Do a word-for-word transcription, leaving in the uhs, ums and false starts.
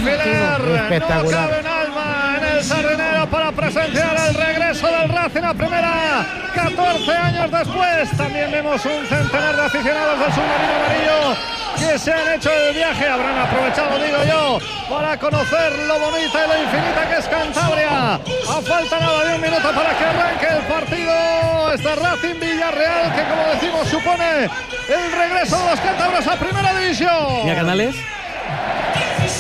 alfiler. Espectacular. No cabe un alma en el Sardinero para presenciar el regreso del Racing a primera. catorce años después. También vemos un centenar de aficionados del submarino amarillo que se han hecho el viaje. Habrán aprovechado, digo yo, para conocer lo bonita y lo infinita que es Cantabria. A falta nada de un minuto para que arranque el partido. Este Racing Villarreal, que como decimos supone el regreso de los cántabros a primera división. ¿Y a Canales?